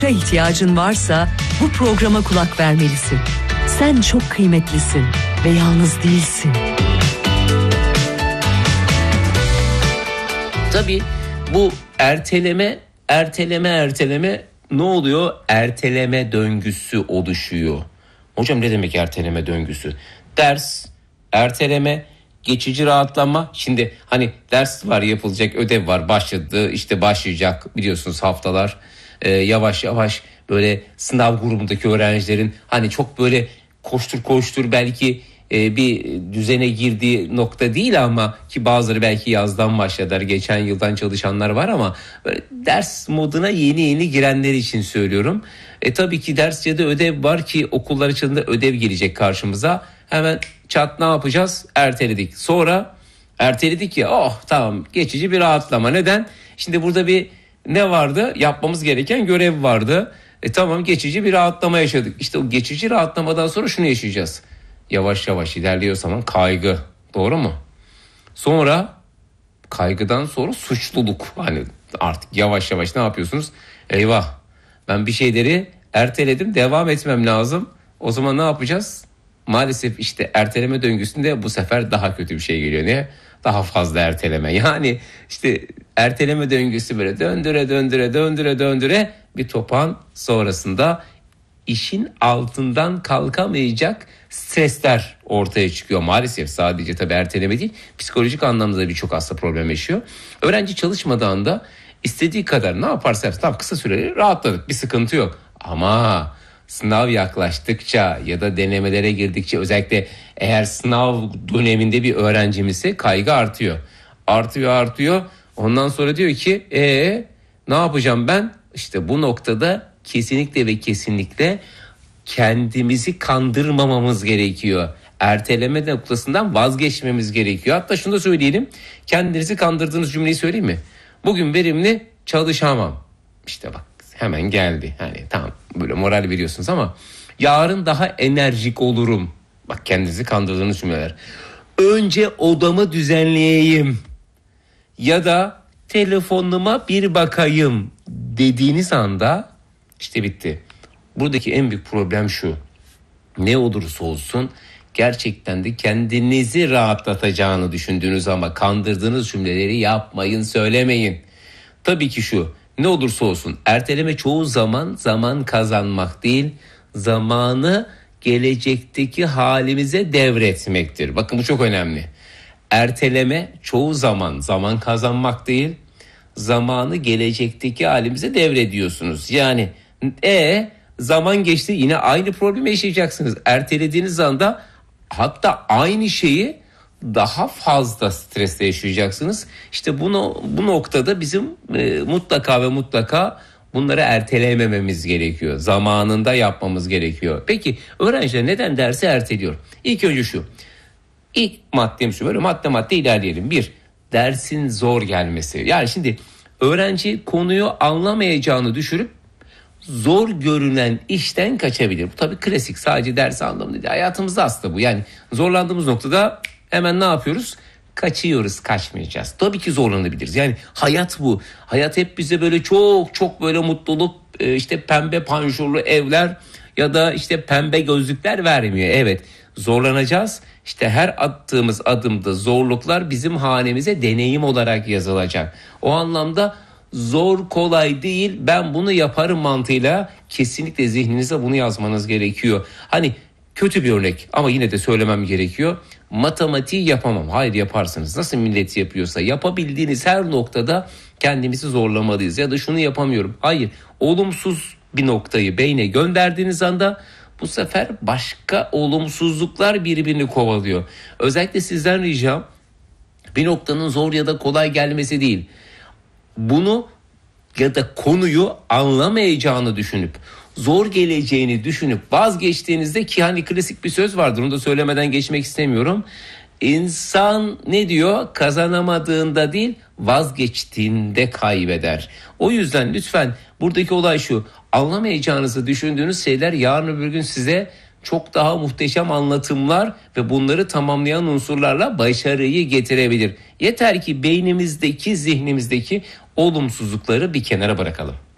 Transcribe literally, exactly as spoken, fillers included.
ihtiyacın varsa bu programa kulak vermelisin. Sen çok kıymetlisin ve yalnız değilsin. Tabii bu erteleme, erteleme, erteleme ne oluyor? Erteleme döngüsü oluşuyor. Hocam ne demek erteleme döngüsü? Ders, erteleme, geçici rahatlama. Şimdi hani ders var, yapılacak, ödev var, başladı, işte başlayacak biliyorsunuz haftalar. Ee, yavaş yavaş böyle sınav grubundaki öğrencilerin hani çok böyle koştur koştur belki e, bir düzene girdiği nokta değil ama ki bazıları belki yazdan başladılar, geçen yıldan çalışanlar var ama böyle ders moduna yeni yeni girenler için söylüyorum. E tabii ki ders ya da ödev var ki okullar açılığında ödev gelecek karşımıza. Hemen çat ne yapacağız? Erteledik. Sonra erteledik ya, oh tamam, geçici bir rahatlama. Neden? Şimdi burada bir ne vardı? Yapmamız gereken görev vardı. E tamam, geçici bir rahatlama yaşadık. İşte o geçici rahatlamadan sonra şunu yaşayacağız. Yavaş yavaş ilerliyor zaman kaygı. Doğru mu? Sonra kaygıdan sonra suçluluk. Hani artık yavaş yavaş ne yapıyorsunuz? Eyvah, ben bir şeyleri erteledim, devam etmem lazım. O zaman ne yapacağız? Maalesef işte erteleme döngüsünde bu sefer daha kötü bir şey geliyor. Ne? Daha fazla erteleme. Yani işte erteleme döngüsü böyle döndüre döndüre döndüre döndüre bir topan sonrasında işin altından kalkamayacak stresler ortaya çıkıyor. Maalesef sadece tabii erteleme değil, psikolojik anlamda da birçok hasta problem yaşıyor. Öğrenci çalışmadan da istediği kadar ne yaparsa yapsın, tam kısa süreli rahatladık, bir sıkıntı yok. Ama sınav yaklaştıkça ya da denemelere girdikçe, özellikle eğer sınav döneminde bir öğrencimizse kaygı artıyor. Artıyor artıyor. Ondan sonra diyor ki ee ne yapacağım ben? İşte bu noktada kesinlikle ve kesinlikle kendimizi kandırmamamız gerekiyor. Erteleme noktasından vazgeçmemiz gerekiyor. Hatta şunu da söyleyelim. Kendinizi kandırdığınız cümleyi söyleyeyim mi? Bugün verimli çalışamam. İşte bak hemen geldi. Hani tamam, böyle moral veriyorsunuz ama yarın daha enerjik olurum. Bak, kendinizi kandırdığınız cümleler. Önce odamı düzenleyeyim ya da telefonuma bir bakayım dediğiniz anda işte bitti. Buradaki en büyük problem şu. Ne olursa olsun gerçekten de kendinizi rahatlatacağını düşündüğünüz ama kandırdığınız cümleleri yapmayın, söylemeyin. Tabii ki şu. Ne olursa olsun erteleme çoğu zaman zaman kazanmak değil, zamanı gelecekteki halimize devretmektir. Bakın bu çok önemli. Erteleme çoğu zaman zaman kazanmak değil, zamanı gelecekteki halimize devrediyorsunuz. Yani e zaman geçti, yine aynı problemi yaşayacaksınız. Ertelediğiniz anda hatta aynı şeyi daha fazla stresle yaşayacaksınız. İşte bunu bu noktada bizim e, mutlaka ve mutlaka bunları ertelemememiz gerekiyor. Zamanında yapmamız gerekiyor. Peki öğrenciler neden dersi erteliyor? İlk önce şu. İlk maddem şu. Böyle madde madde ilerleyelim. Bir, dersin zor gelmesi. Yani şimdi öğrenci konuyu anlamayacağını düşünüp zor görünen işten kaçabilir. Bu tabii klasik, sadece ders anlamında değil. Hayatımızda aslında bu. Yani zorlandığımız noktada hemen ne yapıyoruz? Kaçıyoruz, kaçmayacağız. Tabii ki zorlanabiliriz. Yani hayat bu. Hayat hep bize böyle çok çok böyle mutluluk, işte pembe panjurlu evler ya da işte pembe gözlükler vermiyor. Evet, zorlanacağız. İşte her attığımız adımda zorluklar bizim hanemize deneyim olarak yazılacak. O anlamda zor kolay değil, ben bunu yaparım mantığıyla kesinlikle zihninize bunu yazmanız gerekiyor. Hani kötü bir örnek ama yine de söylemem gerekiyor. Matematiği yapamam. Hayır, yaparsınız. Nasıl millet yapıyorsa yapabildiğiniz her noktada kendimizi zorlamalıyız. Ya da şunu yapamıyorum. Hayır, olumsuz bir noktayı beyne gönderdiğiniz anda bu sefer başka olumsuzluklar birbirini kovalıyor. Özellikle sizden ricam bir noktanın zor ya da kolay gelmesi değil. Bunu ya da konuyu anlamayacağını düşünüp zor geleceğini düşünüp vazgeçtiğinizde, ki hani klasik bir söz vardır, onu da söylemeden geçmek istemiyorum. İnsan ne diyor? Kazanamadığında değil, vazgeçtiğinde kaybeder. O yüzden lütfen buradaki olay şu: anlamayacağınızı düşündüğünüz şeyler yarın öbür gün size çok daha muhteşem anlatımlar ve bunları tamamlayan unsurlarla başarıyı getirebilir. Yeter ki beynimizdeki, zihnimizdeki olumsuzlukları bir kenara bırakalım.